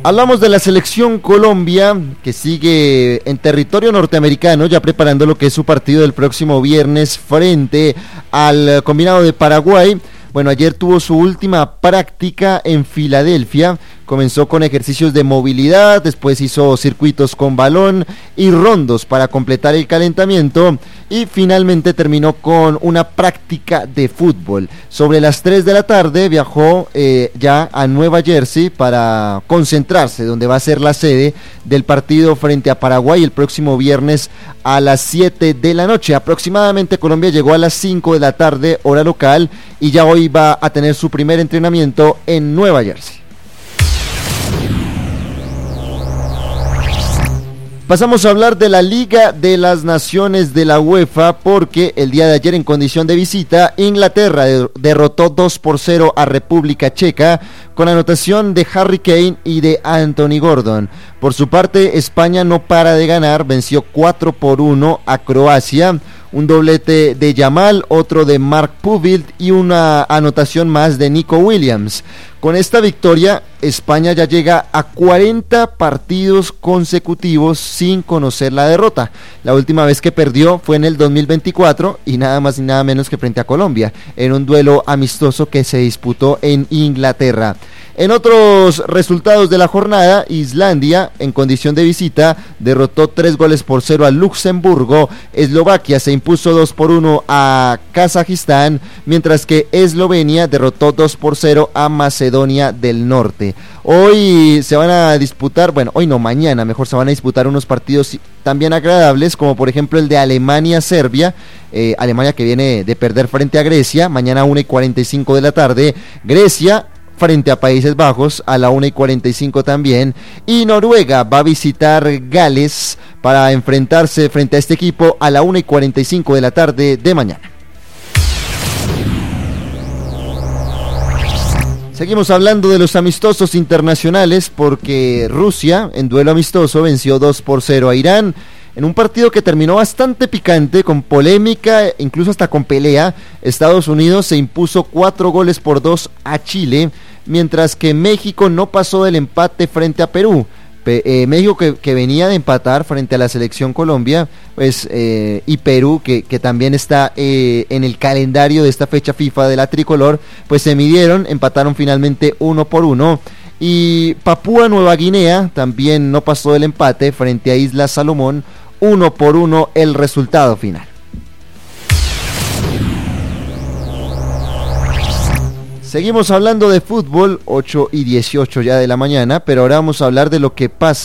Hablamos de la selección Colombia, que sigue en territorio norteamericano, ya preparando lo que es su partido del próximo viernes frente al combinado de Paraguay. Bueno, ayer tuvo su última práctica en Filadelfia, comenzó con ejercicios de movilidad, después hizo circuitos con balón y rondos para completar el calentamiento y finalmente terminó con una práctica de fútbol. Sobre las 3 de la tarde viajó ya a Nueva Jersey para concentrarse, donde va a ser la sede del partido frente a Paraguay el próximo viernes a las 7 de la noche. Aproximadamente Colombia llegó a las 5 de la tarde, hora local, y ya hoy va a tener su primer entrenamiento en Nueva Jersey. Pasamos a hablar de la Liga de las Naciones de la UEFA, porque el día de ayer, en condición de visita, Inglaterra derrotó 2-0 a República Checa con anotación de Harry Kane y de Anthony Gordon. Por su parte, España no para de ganar, venció 4-1 a Croacia, un doblete de Yamal, otro de Mark Puvil y una anotación más de Nico Williams. Con esta victoria, España ya llega a 40 partidos consecutivos sin conocer la derrota. La última vez que perdió fue en el 2024 y nada más y nada menos que frente a Colombia, en un duelo amistoso que se disputó en Inglaterra. En otros resultados de la jornada, Islandia, en condición de visita, derrotó 3-0 a Luxemburgo. Eslovaquia se impuso 2-1 a Kazajistán, mientras que Eslovenia derrotó 2-0 a Macedonia del Norte. Hoy se van a disputar, mañana mejor, se van a disputar unos partidos también agradables, como por ejemplo el de Alemania-Serbia. Alemania, que viene de perder frente a Grecia, mañana a 1:45 de la tarde. Grecia frente a Países Bajos a la 1:45 también, y Noruega va a visitar Gales para enfrentarse frente a este equipo a la 1:45 de la tarde de mañana. Seguimos hablando de los amistosos internacionales, porque Rusia en duelo amistoso venció 2-0 a Irán, en un partido que terminó bastante picante, con polémica, incluso hasta con pelea. Estados Unidos se impuso 4-2 a Chile, mientras que México no pasó del empate frente a Perú. México que venía de empatar frente a la selección Colombia, y Perú que también está en el calendario de esta fecha FIFA de la tricolor, pues se midieron, empataron finalmente 1-1. Y Papúa Nueva Guinea también no pasó del empate frente a Islas Salomón, 1-1 el resultado final. Seguimos hablando de fútbol, 8:18 ya de la mañana, pero ahora vamos a hablar de lo que pasa